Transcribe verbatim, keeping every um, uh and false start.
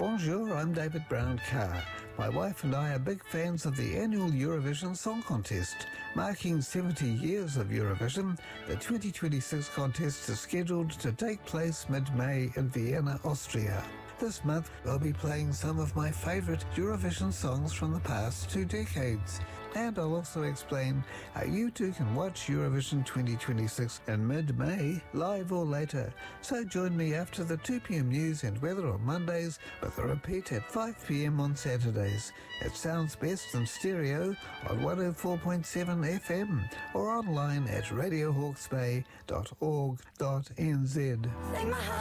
Bonjour, I'm David Brown-Carr. My wife and I are big fans of the annual Eurovision Song Contest. Marking seventy years of Eurovision, the twenty twenty-six contest is scheduled to take place mid-May in Vienna, Austria. This month, I'll be playing some of my favourite Eurovision songs from the past two decades. And I'll also explain how you too can watch Eurovision twenty twenty-six in mid-May, live or later. So join me after the two p.m. news and weather on Mondays, with a repeat at five p.m. on Saturdays. It sounds best in stereo on one oh four point seven F M or online at radio hawke's bay dot org dot n z.